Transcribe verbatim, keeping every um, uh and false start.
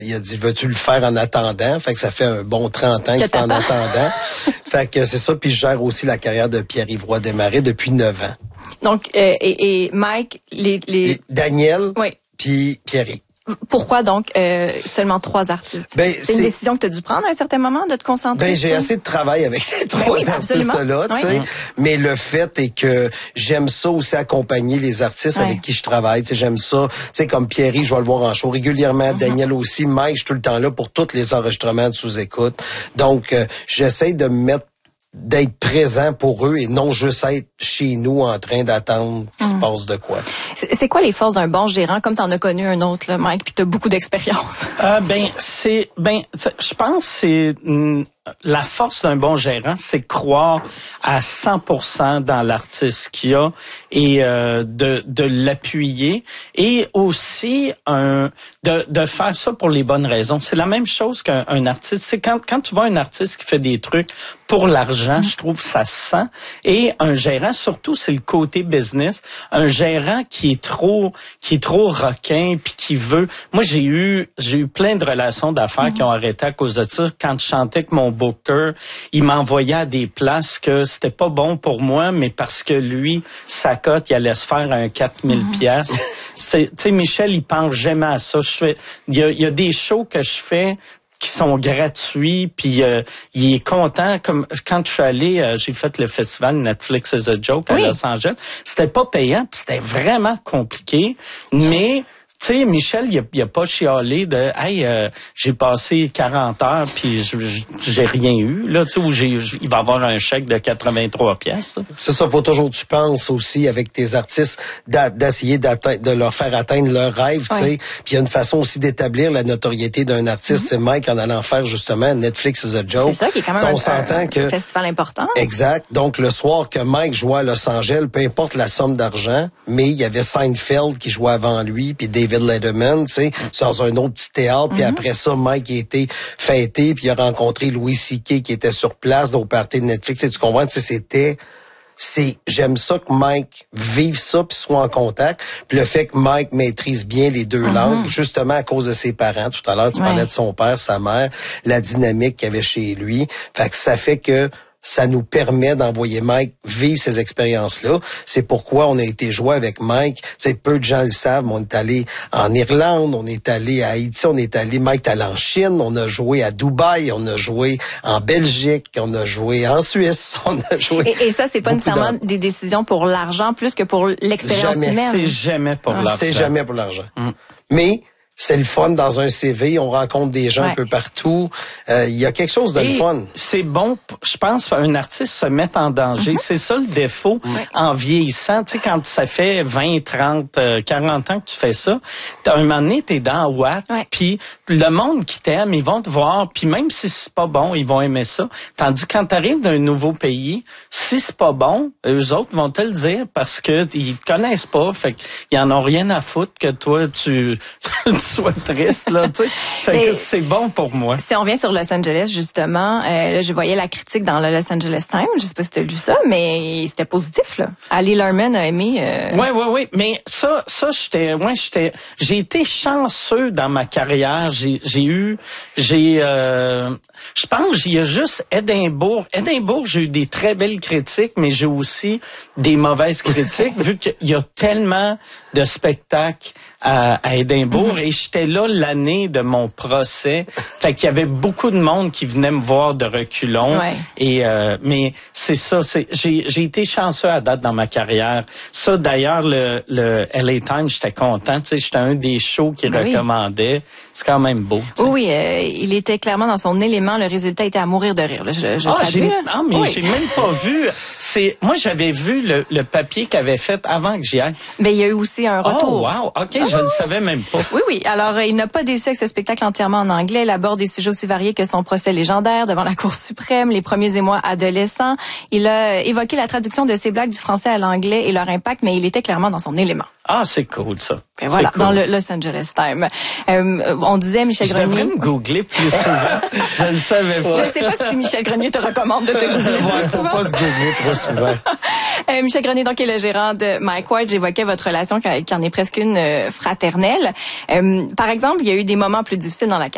Il a dit, veux-tu le faire en attendant? Fait que ça fait un bon trente ans que c'est en attendant. Fait que c'est ça. Puis je gère aussi la carrière de Pierre-Yves Roy Desmarais depuis neuf ans. Donc, euh, et, et Mike, les... les... Et Daniel, oui. Puis Pierre-Yves. Pourquoi donc euh, seulement trois artistes? Ben, c'est une décision que tu as dû prendre à un certain moment de te concentrer? Ben, j'ai assez de travail avec ces trois ben oui, artistes-là, tu sais. Oui. Mais le fait est que j'aime ça aussi accompagner les artistes oui. avec qui je travaille. Tu sais, j'aime ça. Tu sais, comme Pierre, je vais le voir en show régulièrement. Mm-hmm. Daniel aussi. Mike, je suis tout le temps là pour tous les enregistrements de sous-écoute. Donc, euh, j'essaie de me mettre d'être présent pour eux et non juste être chez nous en train d'attendre qu'il mmh. se passe de quoi. C'est quoi les forces d'un bon gérant, comme t'en as connu un autre, là, Mike, puis t'as beaucoup d'expérience? Euh, ben, c'est, ben, je pense que c'est mm, la force d'un bon gérant, c'est croire à cent pour cent dans l'artiste qu'il y a et euh, de, de l'appuyer et aussi un, de, de faire ça pour les bonnes raisons. C'est la même chose qu'un un artiste. C'est quand, quand tu vois un artiste qui fait des trucs pour l'argent, mmh. je trouve ça se sent. Et un gérant, surtout, c'est le côté business. Un gérant qui est trop, qui est trop requin puis qui veut. Moi, j'ai eu, j'ai eu plein de relations d'affaires mmh. qui ont arrêté à cause de ça. Quand je chantais avec mon booker, il m'envoyait à des places que c'était pas bon pour moi, mais parce que lui, sa cote, il allait se faire un quatre mille piastres. Tu sais, Michel, il pense jamais à ça. Je fais, il y a, il y a des shows que je fais qui sont gratuits, puis euh, il est content. Comme quand je suis allé, euh, j'ai fait le festival Netflix is a Joke à oui. Los Angeles. C'était pas payant, puis c'était vraiment compliqué, mais tu sais, Michel, il a, il a pas chialé de « Hey, euh, j'ai passé quarante heures puis j'ai rien eu. » Là, tu sais, où j'ai, il va avoir un chèque de quatre-vingt-trois pièces. C'est ça, faut toujours tu penses aussi avec tes artistes d'essayer de leur faire atteindre leurs rêves, tu sais. Ouais. Puis il y a une façon aussi d'établir la notoriété d'un artiste. Mm-hmm. C'est Mike en allant faire justement Netflix is a Joke. C'est ça qui est quand même on un, s'entend un, que, un festival important. Exact. Donc, le soir que Mike jouait à Los Angeles, peu importe la somme d'argent, mais il y avait Seinfeld qui jouait avant lui, puis David Letterman, tu sais, dans un autre petit théâtre, puis mm-hmm. après ça, Mike a été fêté, puis il a rencontré Louis C K qui était sur place au party de Netflix, et tu comprends, tu sais, c'était, c'est, j'aime ça que Mike vive ça puis soit en contact, puis le fait que Mike maîtrise bien les deux mm-hmm. langues, justement à cause de ses parents, tout à l'heure, tu ouais. parlais de son père, sa mère, la dynamique qu'il y avait chez lui, fait que ça fait que ça nous permet d'envoyer Mike vivre ces expériences-là. C'est pourquoi on a été joué avec Mike. Tu sais, peu de gens le savent, mais on est allé en Irlande, on est allé à Haïti, on est allé, Mike est allé en Chine, on a joué à Dubaï, on a joué en Belgique, on a joué en Suisse, on a joué... Et, et ça, c'est pas nécessairement des décisions pour l'argent, plus que pour l'expérience humaine. C'est jamais pour ah. l'argent. C'est jamais pour l'argent. Mm. Mais... c'est le fun dans un C V, on rencontre des gens ouais. un peu partout. Il euh, y a quelque chose de Et le fun. C'est bon, je pense qu'un artiste se met en danger. Mm-hmm. C'est ça le défaut ouais. en vieillissant. Tu sais, quand ça fait vingt, trente, quarante ans que tu fais ça, à un moment donné, t'es dans Watt, ouais. puis le monde qui t'aime, ils vont te voir, puis même si c'est pas bon, ils vont aimer ça. Tandis que quand t'arrives d'un nouveau pays, si c'est pas bon, eux autres vont te le dire parce que ils te connaissent pas, fait qu'ils en ont rien à foutre que toi, tu... soit triste, là, tu sais. Fait que c'est bon pour moi. Si on revient sur Los Angeles, justement, euh, là, je voyais la critique dans le Los Angeles Times, je sais pas si tu as lu ça, mais c'était positif, là. Ali Lerman a aimé... Euh... Oui, oui, oui, mais ça, ça, j'étais, ouais, j'étais, j'ai été chanceux dans ma carrière, j'ai, j'ai eu, j'ai, euh, je pense qu'il y a juste Édimbourg. Édimbourg, j'ai eu des très belles critiques, mais j'ai aussi des mauvaises critiques, vu qu'il y a tellement de spectacles à, à Édimbourg, mm-hmm. et j'étais là l'année de mon procès. Fait qu'il y avait beaucoup de monde qui venait me voir de reculons. Ouais. Et euh, mais c'est ça, c'est j'ai j'ai été chanceux à date dans ma carrière. Ça d'ailleurs le le L A Times, j'étais content, tu sais, j'étais un des shows qui ben recommandait. Oui. C'est quand même beau. T'sais. Oui, euh, il était clairement dans son élément, le résultat était à mourir de rire. Là. Je, je ah, traduis, j'ai, là. ah, mais oui. j'ai même pas vu. C'est moi j'avais vu le, le papier qu'il avait fait avant que j'y aille. Mais il y a eu aussi un retour. Oh wow, OK, ah. je ne savais même pas. Oui, oui. Alors, euh, il n'a pas déçu avec ce spectacle entièrement en anglais. Il aborde des sujets aussi variés que son procès légendaire devant la Cour suprême, les premiers émois adolescents. Il a évoqué la traduction de ses blagues du français à l'anglais et leur impact, mais il était clairement dans son élément. Ah, c'est cool, ça. Et voilà, cool. Dans le Los Angeles Times. Euh, on disait Michel je Grenier... Je devrais me googler plus souvent. Je ne savais pas. Je ne sais pas si Michel Grenier te recommande de te googler plus ouais, souvent. Faut pas se googler trop souvent. euh, Michel Grenier, donc, est le gérant de Mike Ward. J'évoquais votre relation qui en est presque une euh, fraternelle. Euh, par exemple, il y a eu des moments plus difficiles dans la carrière.